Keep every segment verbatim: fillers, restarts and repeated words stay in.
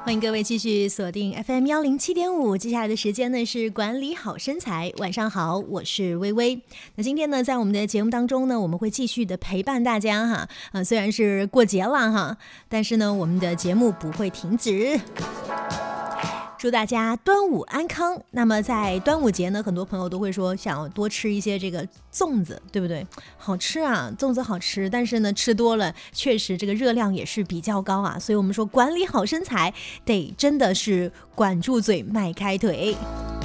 欢迎各位继续锁定 F M 一零七点五，接下来的时间呢是管理好身材。晚上好，我是微微。那今天呢，在我们的节目当中呢，我们会继续的陪伴大家哈。啊，虽然是过节了哈，但是呢，我们的节目不会停止。祝大家端午安康。那么在端午节呢，很多朋友都会说想要多吃一些这个粽子，对不对？好吃啊，粽子好吃，但是呢，吃多了确实这个热量也是比较高啊。所以我们说管理好身材，得真的是管住嘴，迈开腿。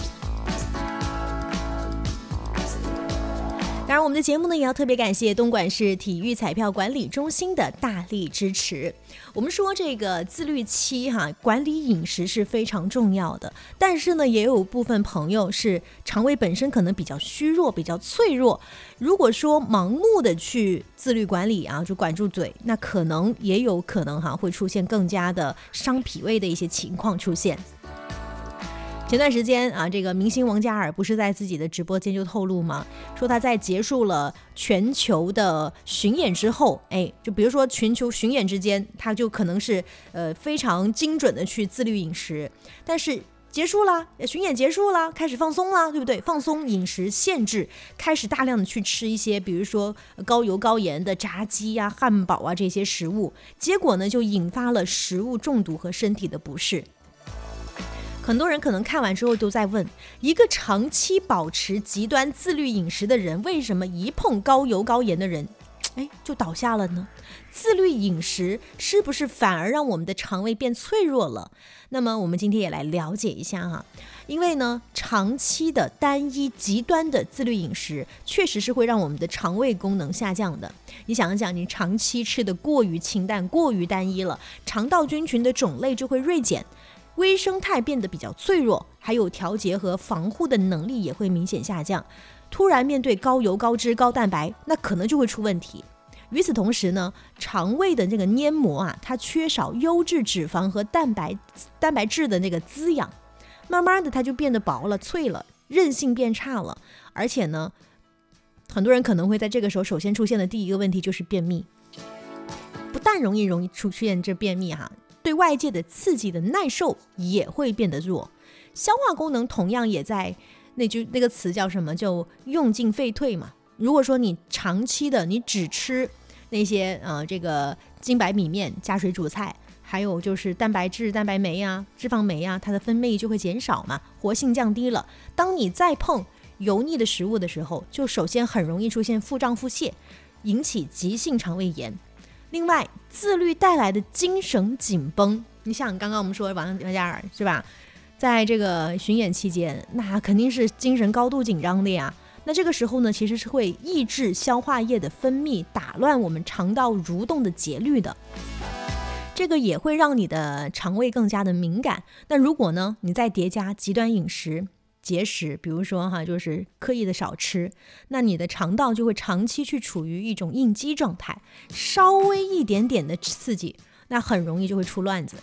当然我们的节目呢也要特别感谢东莞市体育彩票管理中心的大力支持。我们说这个自律期哈，管理饮食是非常重要的，但是呢也有部分朋友是肠胃本身可能比较虚弱，比较脆弱，如果说盲目的去自律管理啊，就管住嘴，那可能也有可能哈会出现更加的伤脾胃的一些情况出现。前段时间啊，这个明星王嘉尔不是在自己的直播间就透露吗？说他在结束了全球的巡演之后，哎，就比如说全球巡演之间，他就可能是呃非常精准的去自律饮食，但是结束了，巡演结束了，开始放松了，对不对？放松饮食限制，开始大量的去吃一些，比如说高油高盐的炸鸡啊、汉堡啊这些食物，结果呢就引发了食物中毒和身体的不适。很多人可能看完之后都在问，一个长期保持极端自律饮食的人，为什么一碰高油高盐的人，哎，就倒下了呢？自律饮食是不是反而让我们的肠胃变脆弱了？那么我们今天也来了解一下哈，因为呢，长期的单一极端的自律饮食，确实是会让我们的肠胃功能下降的。你想一想，你长期吃的过于清淡、过于单一了，肠道菌群的种类就会锐减。微生态变得比较脆弱，还有调节和防护的能力也会明显下降。突然面对高油、高脂、高蛋白，那可能就会出问题。与此同时呢，肠胃的这个黏膜啊，它缺少优质脂肪和蛋白蛋白质的那个滋养，慢慢的它就变得薄了、脆了，韧性变差了。而且呢，很多人可能会在这个时候首先出现的第一个问题就是便秘，不但容易容易出现这便秘哈。对外界的刺激的耐受也会变得弱，消化功能同样也在那句那个词叫什么，就用进废退嘛。如果说你长期的你只吃那些呃这个精白米面加水煮菜，还有就是蛋白质、蛋白酶啊、脂肪酶啊，它的分泌就会减少嘛，活性降低了。当你再碰油腻的食物的时候，就首先很容易出现腹胀腹泻，引起急性肠胃炎。另外，自律带来的精神紧绷，你想刚刚我们说王嘉尔是吧，在这个巡演期间，那肯定是精神高度紧张的呀。那这个时候呢，其实是会抑制消化液的分泌，打乱我们肠道蠕动的节律的。这个也会让你的肠胃更加的敏感。那如果呢，你再叠加极端饮食、节食，比如说哈，就是刻意的少吃，那你的肠道就会长期去处于一种应激状态，稍微一点点的刺激，那很容易就会出乱子。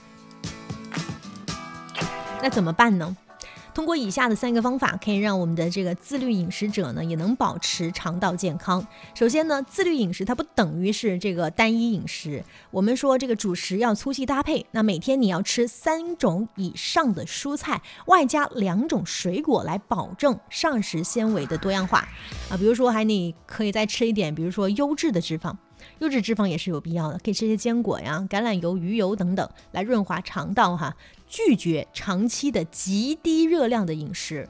那怎么办呢？通过以下的三个方法，可以让我们的这个自律饮食者呢，也能保持肠道健康。首先呢，自律饮食它不等于是这个单一饮食，我们说这个主食要粗细搭配，那每天你要吃三种以上的蔬菜，外加两种水果，来保证膳食纤维的多样化啊。比如说还你可以再吃一点，比如说优质的脂肪。优质脂肪也是有必要的，可以吃些坚果呀、橄榄油、鱼油等等，来润滑肠道哈，拒绝长期的极低热量的饮食。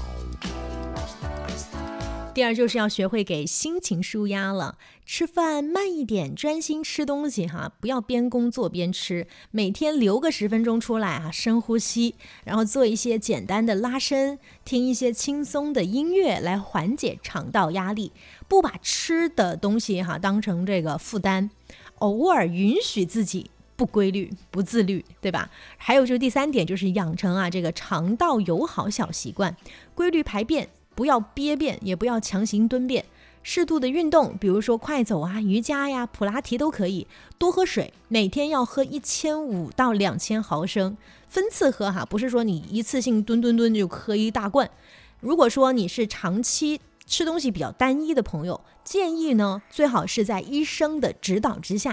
第二就是要学会给心情舒压了，吃饭慢一点，专心吃东西哈，不要边工作边吃，每天留个十分钟出来啊，深呼吸，然后做一些简单的拉伸，听一些轻松的音乐来缓解肠道压力，不把吃的东西哈当成这个负担，偶尔允许自己不规律、不自律，对吧？还有就是第三点，就是养成啊这个肠道友好小习惯，规律排便。不要憋便，也不要强行蹲便，适度的运动，比如说快走啊、瑜伽呀、普拉提都可以。多喝水，每天要喝一千五到两千毫升，分次喝哈，不是说你一次性蹲蹲蹲就喝一大罐。如果说你是长期吃东西比较单一的朋友，建议呢最好是在医生的指导之下